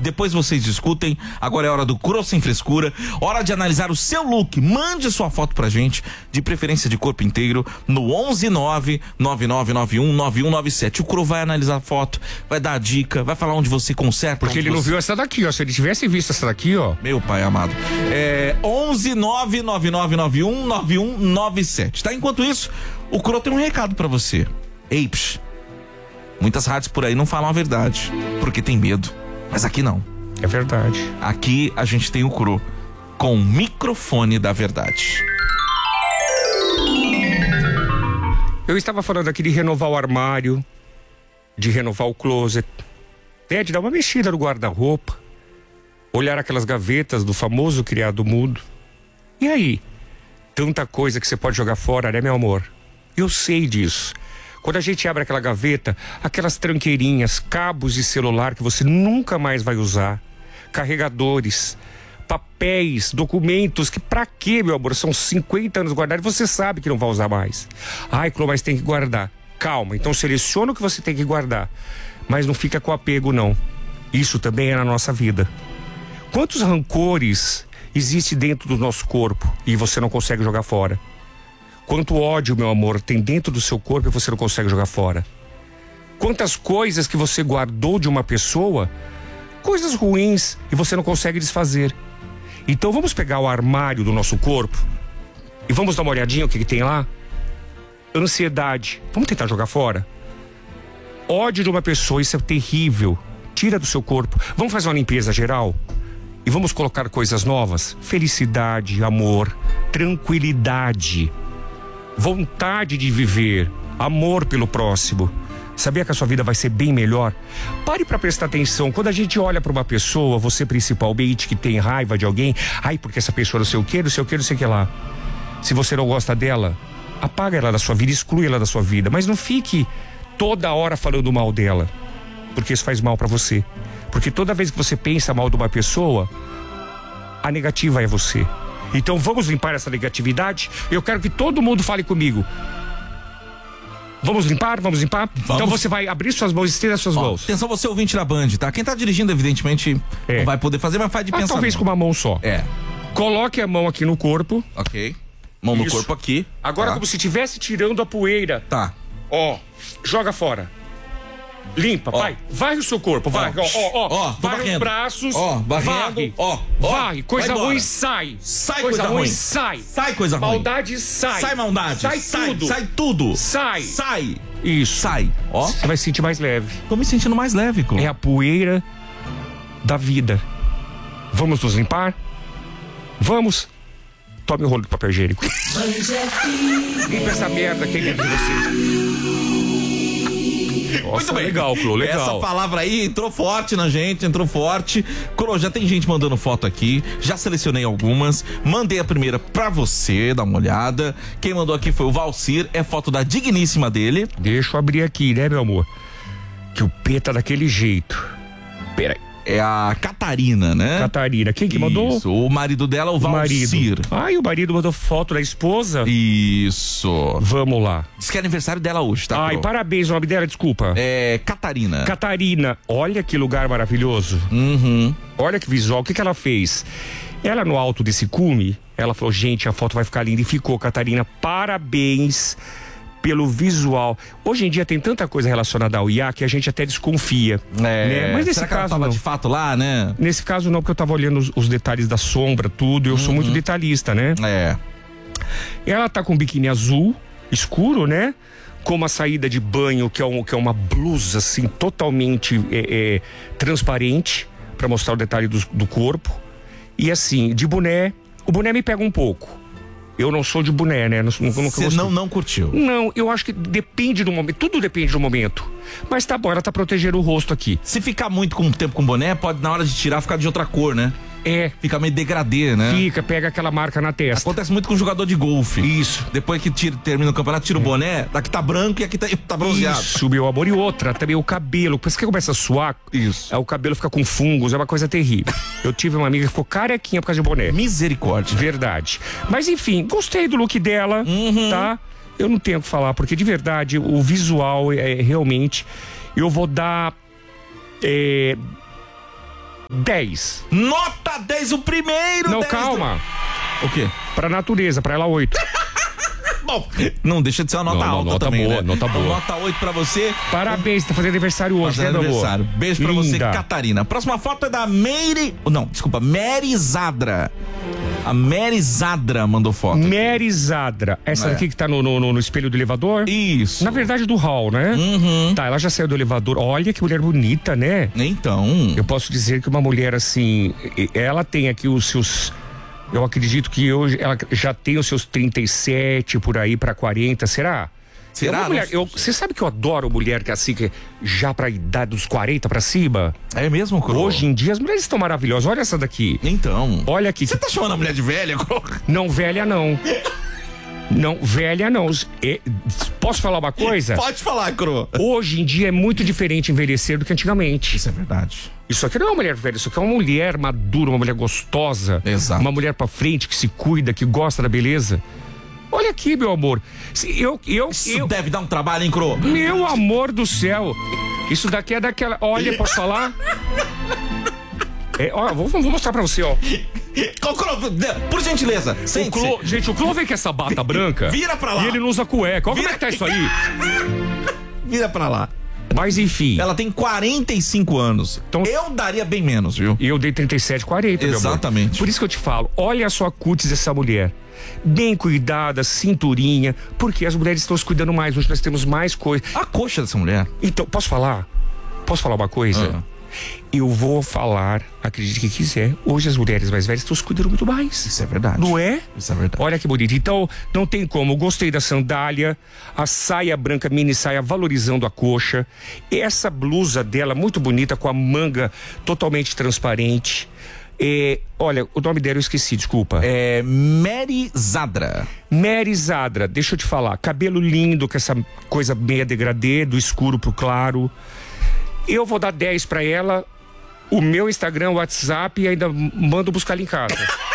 depois vocês discutem. Agora é hora do Cro Sem Frescura, hora de analisar o seu look. Mande sua foto pra gente, de preferência de corpo inteiro, no 11999919197. O Cro vai analisar a foto, vai dar a dica, vai falar onde você conserta. Porque ele não viu essa daqui, ó. Se ele tivesse visto essa daqui, ó. Meu pai amado. 11999919197. Tá? Enquanto isso, o Cro tem um recado pra você. Ei, muitas rádios por aí não falam a verdade, porque tem medo. Mas aqui não. É verdade. Aqui a gente tem o Cro com o microfone da verdade. Eu estava falando aqui de renovar o armário, de renovar o closet, de dar uma mexida no guarda-roupa, olhar aquelas gavetas do famoso criado mudo. E aí? Tanta coisa que você pode jogar fora, né, meu amor? Eu sei disso. Quando a gente abre aquela gaveta, aquelas tranqueirinhas, cabos de celular que você nunca mais vai usar, carregadores, papéis, documentos, que pra quê, meu amor? São 50 anos guardados e você sabe que não vai usar mais. Ai, Clô, mas tem que guardar. Calma, então seleciona o que você tem que guardar. Mas não fica com apego, não. Isso também é na nossa vida. Quantos rancores existe dentro do nosso corpo e você não consegue jogar fora? Quanto ódio, meu amor, tem dentro do seu corpo e você não consegue jogar fora? Quantas coisas que você guardou de uma pessoa, coisas ruins, e você não consegue desfazer? Então vamos pegar o armário do nosso corpo e vamos dar uma olhadinha o que tem lá? Ansiedade, vamos tentar jogar fora? Ódio de uma pessoa, isso é terrível. Tira do seu corpo. Vamos fazer uma limpeza geral? E vamos colocar coisas novas? Felicidade, amor, tranquilidade, vontade de viver, amor pelo próximo. Sabia que a sua vida vai ser bem melhor? Pare para prestar atenção. Quando a gente olha para uma pessoa, você principalmente que tem raiva de alguém, ai, porque essa pessoa não sei o que, não sei o que, não sei o que lá. Se você não gosta dela, apaga ela da sua vida, exclui ela da sua vida. Mas não fique toda hora falando mal dela, porque isso faz mal para você. Porque toda vez que você pensa mal de uma pessoa, a negativa é você. Então vamos limpar essa negatividade? Eu quero que todo mundo fale comigo. Vamos limpar? Vamos limpar? Vamos. Então você vai abrir suas mãos e estender as suas mãos. Atenção, você ouvinte da Band, tá? Quem tá dirigindo, evidentemente, não vai poder fazer, mas faz de pensamento. Talvez com uma mão só. É. Coloque a mão aqui no corpo. Ok. Mão no corpo aqui. Agora como se estivesse tirando a poeira. Tá. Ó, joga fora. Limpa, vai. Vai o seu corpo, vai. Ó, vai os braços. Varre. Varre. Coisa ruim, sai. Sai coisa ruim. Sai. Sai coisa ruim. Maldade, sai. Sai maldade. Sai tudo. Sai tudo. Sai. Sai. Isso. Sai. Ó. Você vai se sentir mais leve. Tô me sentindo mais leve, Clô. É a poeira da vida. Vamos nos limpar? Vamos. Tome o rolo de papel higiênico. Limpa essa merda aqui dentro de você. Nossa, muito bem. Legal, Clô, legal. Essa palavra aí entrou forte na gente, entrou forte. Clô, já tem gente mandando foto aqui, já selecionei algumas, mandei a primeira pra você, dá uma olhada. Quem mandou aqui foi o Valcir, é foto da digníssima dele. Deixa eu abrir aqui, né, meu amor? Que o P tá daquele jeito. Peraí. É a Catarina, né? Catarina. Quem que mandou? Isso, o marido dela, o Valcir. Ai, o marido mandou foto da esposa? Isso. Vamos lá. Diz que é aniversário dela hoje, tá? Ai, parabéns, o nome dela, desculpa. É Catarina. Catarina, olha que lugar maravilhoso. Uhum. Olha que visual, o que ela fez? Ela no alto desse cume, ela falou, gente, a foto vai ficar linda. E ficou, Catarina, parabéns pelo visual. Hoje em dia tem tanta coisa relacionada ao IA que a gente até desconfia. Né? Mas nesse será que caso ela tava não. de fato lá, né? Nesse caso não, porque eu tava olhando os detalhes da sombra, tudo. Eu sou muito detalhista, né? É. Ela tá com um biquíni azul, escuro, né? Com uma saída de banho que é uma blusa assim totalmente transparente para mostrar o detalhe do corpo. E assim, de boné, o boné me pega um pouco. Eu não sou de boné, né? Você não curtiu? Não, eu acho que depende do momento. Tudo depende do momento. Mas tá bom, ela tá protegendo o rosto aqui. Se ficar muito com tempo com boné, pode na hora de tirar ficar de outra cor, né? É. Fica meio degradê, né? Fica, pega aquela marca na testa. Acontece muito com jogador de golfe. Isso. Depois que termina o campeonato, tira o boné, daqui tá branco e aqui tá bronzeado. Isso, meu amor. E outra, também o cabelo. Depois que começa a suar, isso. O cabelo fica com fungos, é uma coisa terrível. Eu tive uma amiga que ficou carequinha por causa de boné. Misericórdia. Verdade. Mas enfim, gostei do look dela, tá? Eu não tenho o que falar, porque de verdade, o visual é realmente... Eu vou dar... 10. Nota 10, o primeiro. Não, 10 calma. O quê? Pra natureza, pra ela 8. Bom, não deixa de ser uma nota Não, alta nota também, boa, né? nota boa. Nota 8 pra você. Parabéns, tá fazendo aniversário hoje, Fazendo né, meu aniversário. amor? Beijo pra você, Linda. Catarina. Próxima foto é da Mary Zadra. A Mary Zadra mandou foto. Mary Zadra. Essa daqui que tá no espelho do elevador? Isso. Na verdade, do hall, né? Uhum. Tá, ela já saiu do elevador. Olha que mulher bonita, né? Então. Eu posso dizer que uma mulher assim, ela tem aqui os seus... Eu acredito que hoje ela já tem os seus 37, por aí, pra 40, será? Será? É uma mulher, você sabe que eu adoro mulher que é assim, que já pra idade dos 40 pra cima? É mesmo, Cro? Hoje em dia as mulheres estão maravilhosas. Olha essa daqui. Então. Olha aqui. Você tá chamando a mulher de velha, Cro? Não, velha não. Não, velha não. Posso falar uma coisa? Pode falar, Cro. Hoje em dia é muito diferente envelhecer do que antigamente. Isso é verdade. Isso aqui não é uma mulher velha, isso aqui é uma mulher madura, uma mulher gostosa. Exato. Uma mulher pra frente, que se cuida, que gosta da beleza. Olha aqui, meu amor. Isso deve dar um trabalho, hein, Cro? Meu amor do céu. Isso daqui é daquela... Olha, posso falar? Ó, vou mostrar pra você, ó. Por gentileza, sente. Gente, o Clô vem com essa bata branca. Vira pra lá. E ele não usa cueca. Olha como é que tá isso aí. Vira pra lá. Mas enfim. Ela tem 45 anos. Então, eu daria bem menos, viu? E eu dei 37, 40, meu amor. Exatamente. Por isso que eu te falo, olha a sua cutis dessa mulher. Bem cuidada, cinturinha, porque as mulheres estão se cuidando mais. Hoje nós temos mais coisa. A coxa dessa mulher. Então, posso falar? Posso falar uma coisa? Eu vou falar, acredite que quiser, hoje as mulheres mais velhas estão se cuidando muito mais. Isso é verdade. Não é? Isso é verdade. Olha que bonito. Então, não tem como. Gostei da sandália, a saia branca, mini saia, valorizando a coxa. Essa blusa dela, muito bonita, com a manga totalmente transparente. Olha, o nome dela eu esqueci, desculpa. É Mary Zadra. Mary Zadra, deixa eu te falar. Cabelo lindo, com essa coisa meia degradê, do escuro pro claro. Eu vou dar 10 pra ela, o meu Instagram, WhatsApp, e ainda mando buscar ali em casa.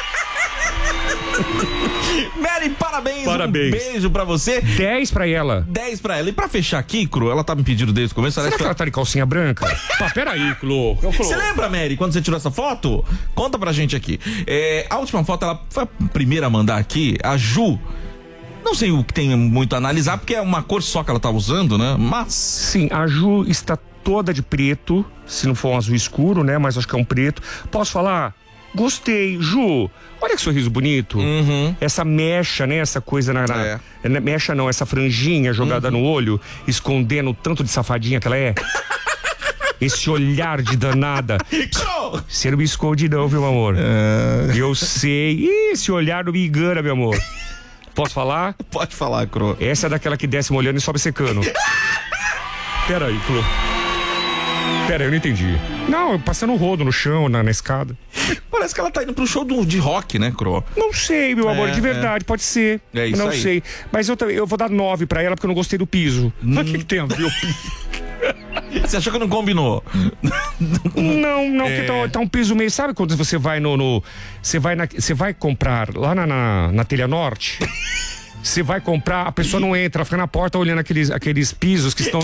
Mary, parabéns. Parabéns. Um beijo pra você. 10 pra ela. 10 pra ela. E pra fechar aqui, Cro, ela tá me pedindo desde o começo. Será que ela tá de calcinha branca? Tá, peraí, Clô. Você lembra, Mary, quando você tirou essa foto? Conta pra gente aqui. A última foto, ela foi a primeira a mandar aqui, a Ju. Não sei o que tem muito a analisar, porque é uma cor só que ela tá usando, né? Mas... Sim, a Ju está toda de preto, se não for um azul escuro, né? Mas acho que é um preto. Posso falar? Gostei, Ju. Olha que sorriso bonito. Uhum. Essa mecha, né? Essa coisa mecha não, essa franjinha jogada no olho, escondendo o tanto de safadinha que ela é. Esse olhar de danada. Você não me esconde não, viu, meu amor? Eu sei. Esse olhar não me engana, meu amor. Posso falar? Pode falar, Cro. Essa é daquela que desce molhando e sobe secando. Peraí, Cro. Pera, eu não entendi. Não, passando um rodo no chão, na escada. Parece que ela tá indo pro show de rock, né, Cro? Não sei, meu amor, de verdade, pode ser. É isso não aí. sei. Mas eu vou dar 9 pra ela porque eu não gostei do piso. Mas o que tem a ver o piso? Você achou que não combinou? Não, que tá um piso meio. Sabe quando você vai você vai comprar lá na Telha Norte? Você vai comprar, a pessoa não entra, ela fica na porta olhando aqueles pisos que estão.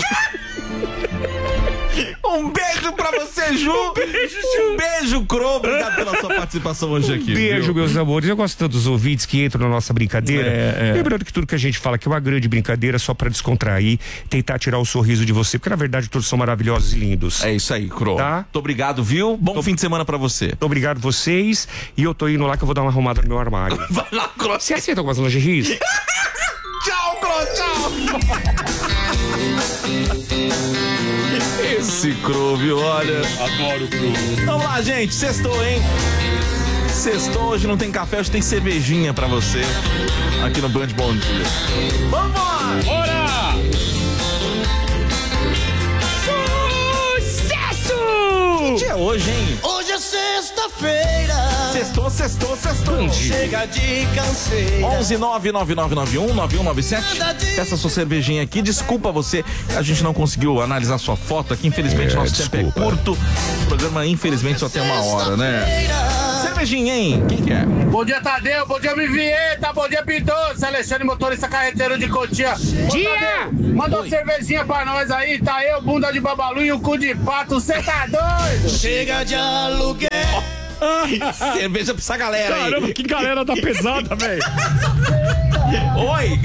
Um beijo pra você, Ju. Um beijo, Cro. Obrigado pela sua participação hoje aqui. Beijo, viu? meus amores. Eu gosto tanto dos ouvintes que entram na nossa brincadeira. Lembrando que tudo que a gente fala aqui é uma grande brincadeira só pra descontrair, tentar tirar o sorriso de você, porque na verdade todos são maravilhosos e lindos. É isso aí, Cro. Tá? Muito obrigado, viu? Bom fim de semana pra você. Muito obrigado vocês. E eu tô indo lá que eu vou dar uma arrumada no meu armário. Vai lá, Cro. Você aceita algumas lingeries? Tchau, Cro, tchau. Esse Cro, viu? Olha. Adoro o Cro. Vamos lá, gente. Sextou, hein? Sextou, hoje não tem café, hoje tem cervejinha pra você. Aqui no Band Bom Dia. Vambora! Bora! Sucesso! Que dia é hoje, hein? Hoje é sexta-feira. Sextou. Chega de canseira. 11999919197. Peça sua cervejinha aqui. Desculpa você, a gente não conseguiu analisar sua foto aqui. Infelizmente, nosso tempo é curto. O programa, infelizmente, só tem uma hora, né? cervejinha, hein? Quem que é? Bom dia, Tadeu. Bom dia, Vivieta. Bom dia, Pintor. Alexandre, motorista carreteiro de Cotia. Dia! Manda uma cervejinha pra nós aí. Tá eu, bunda de babalu e o cu de pato. Cê tá doido? Chega de aluguel. Cerveja pra essa galera aí. Caramba, que galera da pesada, velho. Oi!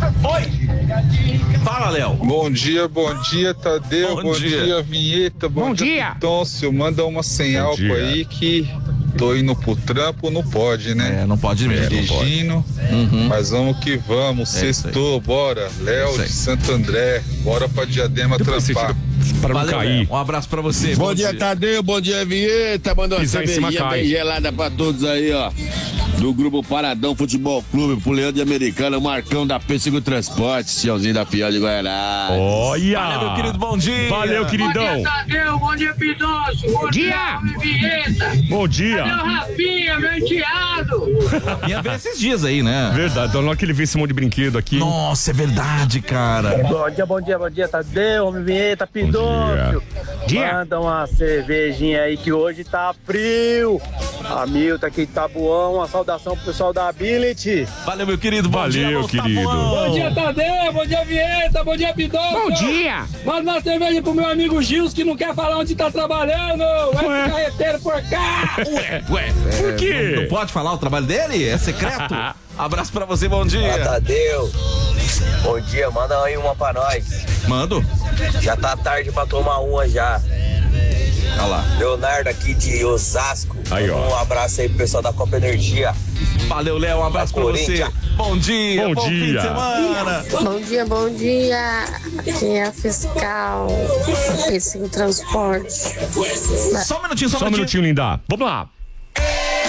Fala, Léo. Bom dia, Tadeu. Bom Bom dia. dia, Vinheta. Bom dia, Pitôncio. Manda uma sem álcool dia. aí que tô indo pro trampo, não pode, né? Não pode mesmo. Dirigindo, mas vamos que vamos. É isso aí. Sextou, bora. Léo Isso aí. de Santo André, bora pra Diadema trampar. Para não Valeu, cair. Léo. Um abraço pra você. Bom dia, Tadeu. Bom dia, Vinheta. Manda uma Pisar em cima, cervejinha cai. bem gelada pra todos aí, ó. Do grupo Paradão Futebol Clube, pro Leandro de Americana, Marcão da Pêssego Transporte, Tiãozinho da Pior de Guará. Olha! Valeu, meu querido, bom dia. Valeu, queridão. Tadeu. Bom dia, Pidoncio. Bom Dia! Vivieta. Bom dia. Rafinha, meu enteado. Ia ver esses dias aí, né? Verdade, então não é que ele vê esse monte de brinquedo aqui. Nossa, é verdade, cara. Bom dia, Tadeu. Homem Vivieta, Pidoncio. Dia. Manda uma cervejinha aí que hoje tá frio. A Milton aqui de Tabuão, uma saudação pro pessoal da Ability. Valeu, meu querido. Bom Valeu, dia, meu querido. Tabuão. Bom dia, Tadeu. Bom dia, Vieta. Bom dia, Pidoncio. Bom dia! Manda uma cerveja pro meu amigo Gils que não quer falar onde tá trabalhando. Ué. Vai carreteiro por cá. Ué, Por quê? não pode falar o trabalho dele? É secreto? Abraço pra você, bom dia. Tadeu, bom dia, manda aí uma pra nós. Mando. Já tá tarde pra tomar uma já. Olha lá. Leonardo aqui de Osasco. Aí, ó. Um abraço aí pro pessoal da Copa Energia. Valeu, Léo. Um abraço pra você. Corinthians. Bom dia. Bom fim de dia. semana. Bom dia. Quem é a fiscal? Esse transporte. Só um minutinho, Só um minutinho, linda. Vamos lá.